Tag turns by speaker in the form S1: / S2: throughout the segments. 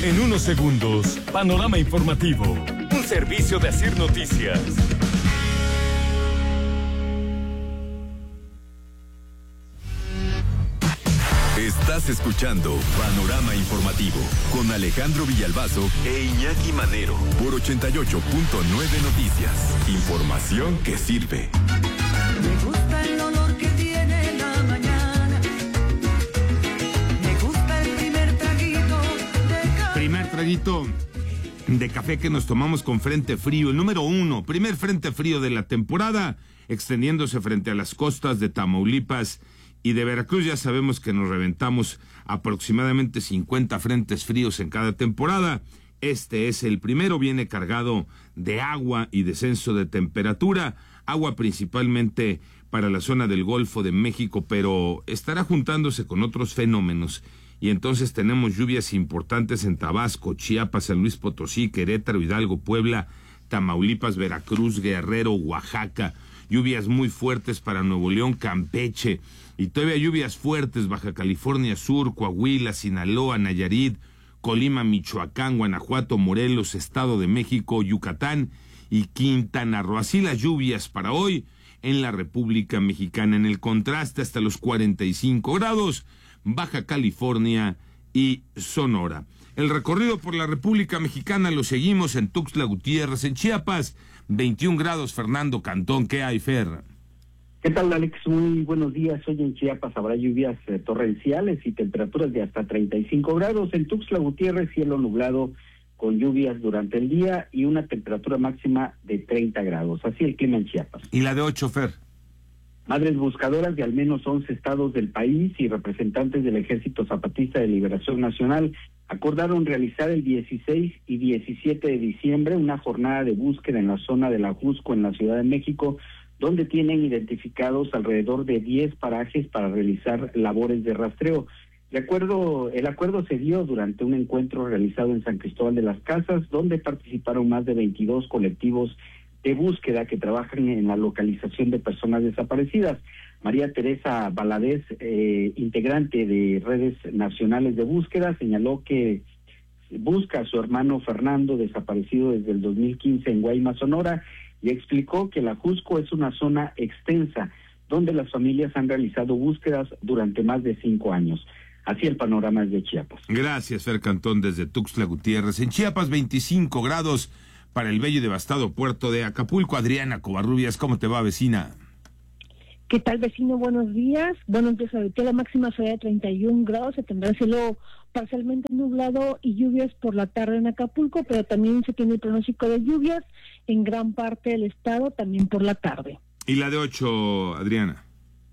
S1: En unos segundos, Panorama Informativo, un servicio de Asir Noticias.
S2: Estás escuchando Panorama Informativo con Alejandro Villalbazo e Iñaki Manero por 88.9 Noticias. Información que sirve.
S3: Me gusta el olor que tiene la mañana. Me gusta el primer traguito de café.
S4: Primer traguito de café que nos tomamos con frente frío. El número 1, primer frente frío de la temporada, extendiéndose frente a las costas de Tamaulipas y de Veracruz. Ya sabemos que nos reventamos aproximadamente 50 frentes fríos en cada temporada. Este es el primero, viene cargado de agua y descenso de temperatura, agua principalmente para la zona del Golfo de México, pero estará juntándose con otros fenómenos. Y entonces tenemos lluvias importantes en Tabasco, Chiapas, San Luis Potosí, Querétaro, Hidalgo, Puebla, Tamaulipas, Veracruz, Guerrero, Oaxaca. Lluvias muy fuertes para Nuevo León, Campeche, y todavía lluvias fuertes Baja California Sur, Coahuila, Sinaloa, Nayarit, Colima, Michoacán, Guanajuato, Morelos, Estado de México, Yucatán y Quintana Roo. Así las lluvias para hoy en la República Mexicana. En el contraste hasta los 45 grados, Baja California y Sonora. El recorrido por la República Mexicana lo seguimos en Tuxtla Gutiérrez, en Chiapas, 21 grados, Fernando Cantón. ¿Qué hay, Fer?
S5: ¿Qué tal, Alex? Muy buenos días. Hoy en Chiapas habrá lluvias torrenciales y temperaturas de hasta 35 grados. En Tuxtla Gutiérrez, cielo nublado con lluvias durante el día y una temperatura máxima de 30 grados. Así el clima en Chiapas.
S4: ¿Y la de 8, Fer?
S5: Madres buscadoras de al menos 11 estados del país y representantes del Ejército Zapatista de Liberación Nacional acordaron realizar el 16 y 17 de diciembre una jornada de búsqueda en la zona de la Jusco en la Ciudad de México, donde tienen identificados alrededor de 10 parajes para realizar labores de rastreo. El acuerdo se dio durante un encuentro realizado en San Cristóbal de las Casas, donde participaron más de 22 colectivos de búsqueda que trabajan en la localización de personas desaparecidas. María Teresa Valadez, integrante de Redes Nacionales de Búsqueda, señaló que busca a su hermano Fernando, desaparecido desde el 2015 en Guaymas, Sonora, y explicó que la Jusco es una zona extensa donde las familias han realizado búsquedas durante más de 5 años. Así el panorama es de Chiapas.
S4: Gracias, Fer Cantón, desde Tuxtla Gutiérrez. En Chiapas, 25 grados para el bello y devastado puerto de Acapulco. Adriana Covarrubias, ¿cómo te va, vecina?
S6: ¿Qué tal, vecino? Buenos días. Bueno, pues ahorita la máxima será de 31 grados, se tendrá cielo parcialmente nublado y lluvias por la tarde en Acapulco, pero también se tiene el pronóstico de lluvias en gran parte del estado, también por la tarde.
S4: ¿Y la de 8, Adriana?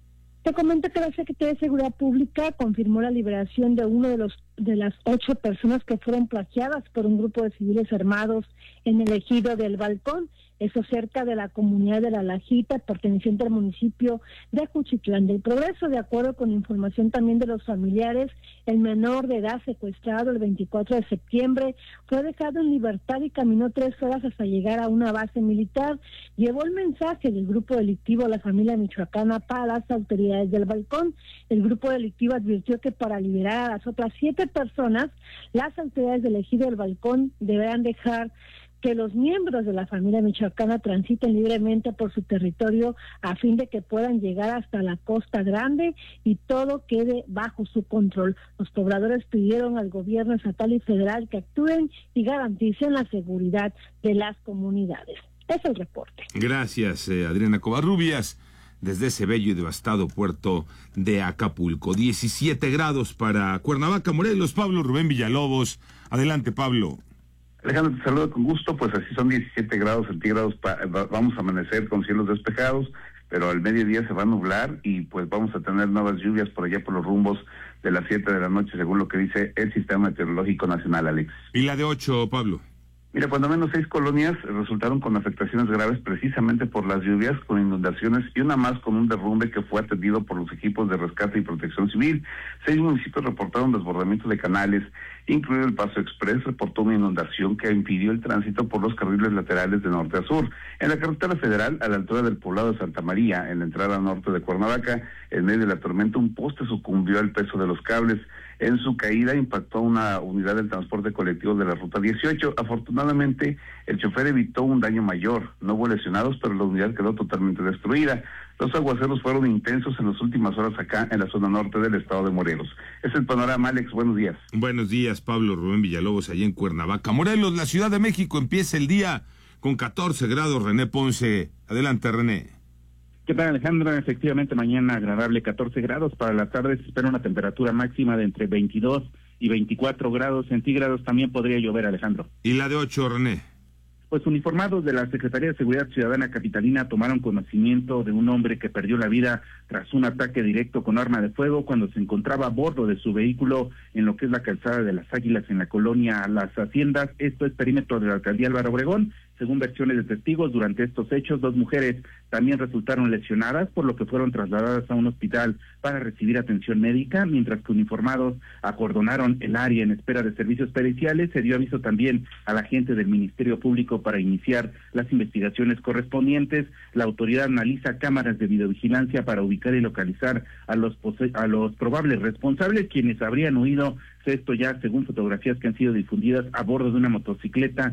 S6: Te comento que la Secretaría de Seguridad Pública confirmó la liberación de uno de las 8 personas que fueron plagiadas por un grupo de civiles armados en el ejido del Balcón, eso cerca de la comunidad de La Lajita, perteneciente al municipio de Juchitlán del Progreso. De acuerdo con información también de los familiares, el menor de edad secuestrado el 24 de septiembre fue dejado en libertad y caminó 3 horas hasta llegar a una base militar. Llevó el mensaje del grupo delictivo a la familia michoacana para las autoridades del Balcón. El grupo delictivo advirtió que para liberar a las otras 7 personas, las autoridades del ejido del Balcón deberán dejar que los miembros de la familia michoacana transiten libremente por su territorio a fin de que puedan llegar hasta la Costa Grande y todo quede bajo su control. Los pobladores pidieron al gobierno estatal y federal que actúen y garanticen la seguridad de las comunidades. Es el reporte.
S4: Gracias, Adriana Covarrubias, desde ese bello y devastado puerto de Acapulco. 17 grados para Cuernavaca, Morelos. Pablo Rubén Villalobos. Adelante, Pablo.
S7: Alejandro, te saludo con gusto. Pues así son 17 grados centígrados, vamos a amanecer con cielos despejados, pero al mediodía se va a nublar y pues vamos a tener nuevas lluvias por allá por los rumbos de las 7 de la noche, según lo que dice el Sistema Meteorológico Nacional, Alex.
S4: ¿Y la de 8, Pablo?
S7: Mira, cuando menos 6 colonias resultaron con afectaciones graves precisamente por las lluvias, con inundaciones y una más con un derrumbe que fue atendido por los equipos de rescate y protección civil. 6 municipios reportaron desbordamientos de canales, incluido el Paso Express reportó una inundación que impidió el tránsito por los carriles laterales de norte a sur. En la carretera federal, a la altura del poblado de Santa María, en la entrada norte de Cuernavaca, en medio de la tormenta, un poste sucumbió al peso de los cables. En su caída impactó una unidad del transporte colectivo de la ruta 18. Afortunadamente, el chofer evitó un daño mayor. No hubo lesionados, pero la unidad quedó totalmente destruida. Los aguaceros fueron intensos en las últimas horas acá en la zona norte del estado de Morelos. Es el panorama, Alex. Buenos días.
S4: Buenos días, Pablo Rubén Villalobos, allá en Cuernavaca. Morelos, la Ciudad de México, empieza el día con 14 grados. René Ponce. Adelante, René.
S8: ¿Qué tal, Alejandro? Efectivamente, mañana agradable, 14 grados. Para la tarde se espera una temperatura máxima de entre 22 y 24 grados centígrados. También podría llover, Alejandro.
S4: ¿Y la de 8, René?
S8: Pues uniformados de la Secretaría de Seguridad Ciudadana capitalina tomaron conocimiento de un hombre que perdió la vida tras un ataque directo con arma de fuego cuando se encontraba a bordo de su vehículo en lo que es la calzada de las Águilas en la colonia Las Haciendas. Esto es perímetro de la alcaldía Álvaro Obregón. Según versiones de testigos, durante estos hechos, 2 mujeres también resultaron lesionadas, por lo que fueron trasladadas a un hospital para recibir atención médica, mientras que uniformados acordonaron el área en espera de servicios periciales. Se dio aviso también a la gente del Ministerio Público para iniciar las investigaciones correspondientes. La autoridad analiza cámaras de videovigilancia para ubicar y localizar a los probables responsables, quienes habrían huido. Esto ya según fotografías que han sido difundidas a bordo de una motocicleta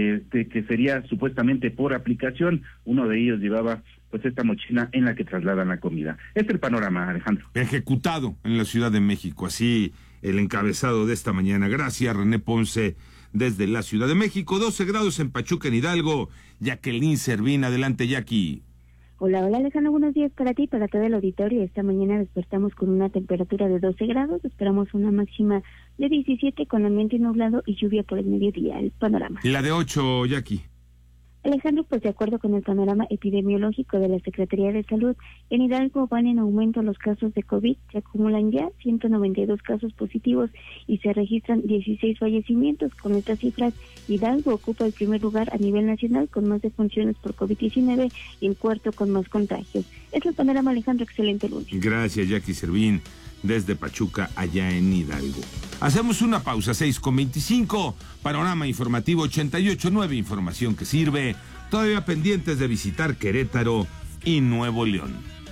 S8: que sería supuestamente por aplicación. Uno de ellos llevaba pues esta mochila en la que trasladan la comida. Este es el panorama, Alejandro.
S4: Ejecutado en la Ciudad de México, así el encabezado de esta mañana. Gracias, René Ponce, desde la Ciudad de México. 12 grados en Pachuca, en Hidalgo. Jacqueline Servín, adelante, Jackie.
S9: Hola, Alejandro, buenos días para ti, para todo el auditorio. Esta mañana despertamos con una temperatura de 12 grados, esperamos una máxima de 17 con ambiente nublado y lluvia por el mediodía. El panorama.
S4: ¿Y la de 8, Jackie?
S9: Alejandro, pues de acuerdo con el panorama epidemiológico de la Secretaría de Salud, en Hidalgo van en aumento los casos de COVID, se acumulan ya 192 casos positivos y se registran 16 fallecimientos. Con estas cifras, Hidalgo ocupa el primer lugar a nivel nacional con más defunciones por COVID-19 y el cuarto con más contagios. Es el panorama, Alejandro, excelente lunes.
S4: Gracias, Jackie Servín, desde Pachuca, allá en Hidalgo. Hacemos una pausa, 6:25, panorama informativo 88.9, información que sirve, todavía pendientes de visitar Querétaro y Nuevo León.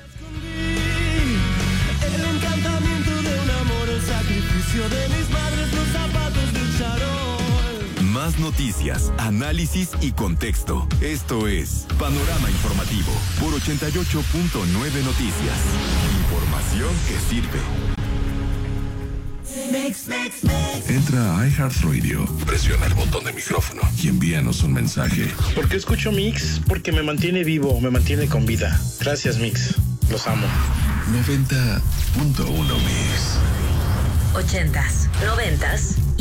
S3: El encantamiento de un amor, el sacrificio de mis madres, los zapatos del charol.
S2: Más noticias, análisis y contexto. Esto es Panorama Informativo por 88.9 Noticias. Información que sirve.
S10: Entra a iHeartRadio, presiona el botón de micrófono y envíanos un mensaje.
S11: ¿Por qué escucho Mix? Porque me mantiene vivo, me mantiene con vida. Gracias, Mix. Los amo.
S10: 90.1 Mix.
S12: 80s, 90s